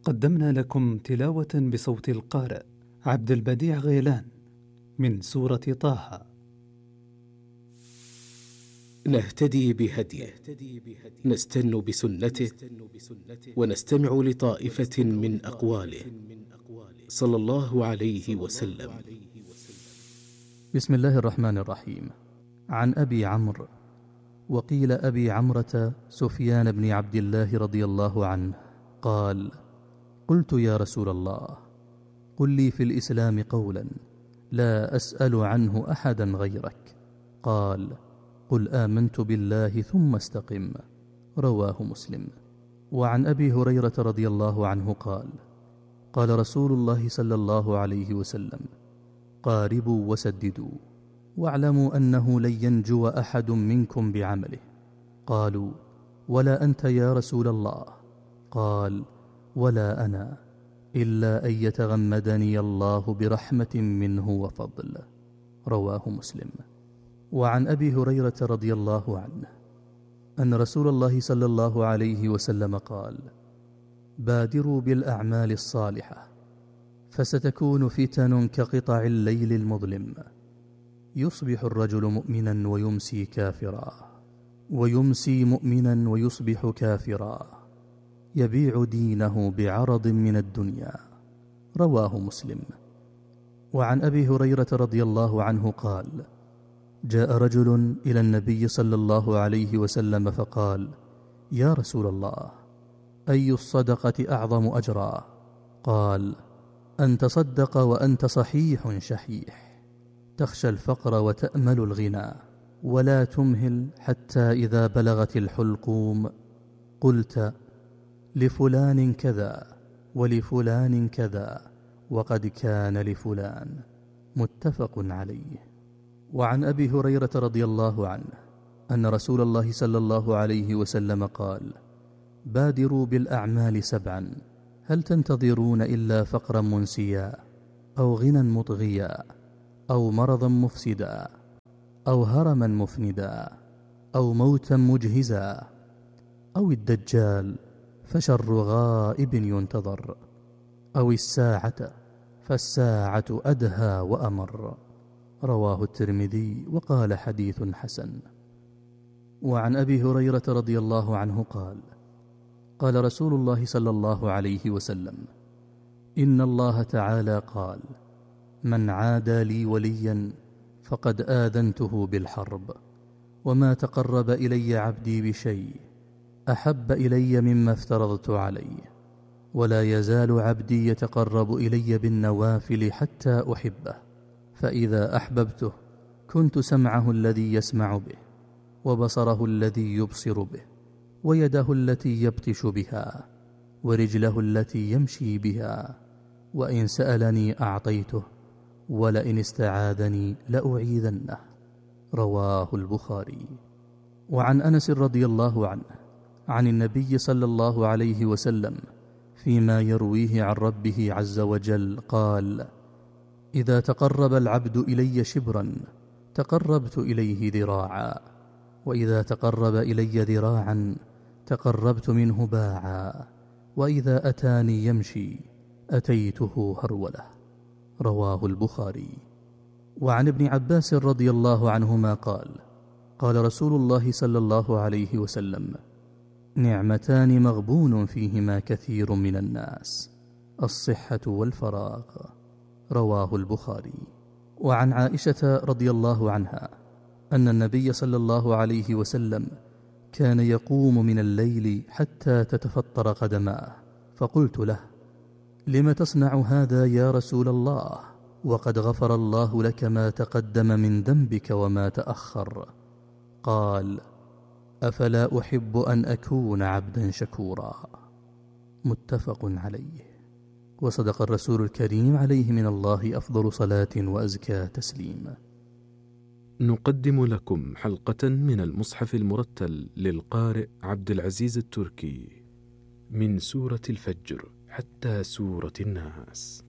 قدمنا لكم تلاوة بصوت القارئ عبد البديع غيلان من سورة طه. نهتدي بهديه، نستن بسنته، ونستمع لطائفة من أقواله صلى الله عليه وسلم. بسم الله الرحمن الرحيم. عن أبي عمرو، وقيل أبي عمرة سفيان بن عبد الله رضي الله عنه قال: قلت يا رسول الله، قل لي في الإسلام قولا لا أسأل عنه أحدا غيرك. قال: قل آمنت بالله ثم استقم. رواه مسلم. وعن أبي هريرة رضي الله عنه قال: قال رسول الله صلى الله عليه وسلم: قاربوا وسددوا، واعلموا أنه لن ينجو أحد منكم بعمله. قالوا: ولا أنت يا رسول الله؟ قال: ولا أنا، إلا أن يتغمدني الله برحمة منه وفضل. رواه مسلم. وعن أبي هريرة رضي الله عنه أن رسول الله صلى الله عليه وسلم قال: بادروا بالأعمال الصالحة، فستكون فتن كقطع الليل المظلم، يصبح الرجل مؤمنا ويمسي كافرا، ويمسي مؤمنا ويصبح كافرا، يبيع دينه بعرض من الدنيا. رواه مسلم. وعن أبي هريرة رضي الله عنه قال: جاء رجل إلى النبي صلى الله عليه وسلم فقال: يا رسول الله، أي الصدقة أعظم أجرا؟ قال: أن تصدق وأنت صحيح شحيح، تخشى الفقر وتأمل الغنى، ولا تمهل حتى إذا بلغت الحلقوم قلت لفلان كذا ولفلان كذا وقد كان لفلان. متفق عليه. وعن أبي هريرة رضي الله عنه أن رسول الله صلى الله عليه وسلم قال: بادروا بالأعمال 7، هل تنتظرون إلا فقرا منسيا، أو غنى مطغيا، أو مرضا مفسدا، أو هرما مفندا، أو موتا مجهزا، أو الدجال فشر غائب ينتظر، أو الساعة فالساعة أدهى وأمر. رواه الترمذي وقال حديث حسن. وعن أبي هريرة رضي الله عنه قال: قال رسول الله صلى الله عليه وسلم: إن الله تعالى قال: من عادى لي وليا فقد آذنته بالحرب، وما تقرب إلي عبدي بشيء أحب إلي مما افترضت عليه، ولا يزال عبدي يتقرب إلي بالنوافل حتى أحبه، فإذا أحببته كنت سمعه الذي يسمع به، وبصره الذي يبصر به، ويده التي يبطش بها، ورجله التي يمشي بها، وإن سألني أعطيته، ولئن استعاذني لأعيذنه. رواه البخاري. وعن أنس رضي الله عنه عن النبي صلى الله عليه وسلم فيما يرويه عن ربه عز وجل قال: إذا تقرب العبد إلي شبرا تقربت إليه ذراعا، وإذا تقرب إلي ذراعا تقربت منه باعا، وإذا أتاني يمشي أتيته هرولة. رواه البخاري. وعن ابن عباس رضي الله عنهما قال: قال رسول الله صلى الله عليه وسلم: نعمتان مغبون فيهما كثير من الناس، الصحة والفراغ. رواه البخاري. وعن عائشة رضي الله عنها أن النبي صلى الله عليه وسلم كان يقوم من الليل حتى تتفطر قدماه، فقلت له: لم تصنع هذا يا رسول الله، وقد غفر الله لك ما تقدم من ذنبك وما تأخر؟ قال: أفلا أحب أن أكون عبدا شكورا. متفق عليه. وصدق الرسول الكريم عليه من الله أفضل صلاة وأزكى تسليم. نقدم لكم حلقة من المصحف المرتل للقارئ عبد العزيز التركي من سورة الفجر حتى سورة الناس.